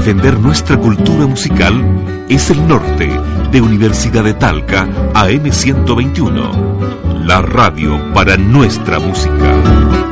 defender nuestra cultura musical es el norte de Universidad de Talca, AM 121. La radio para nuestra música.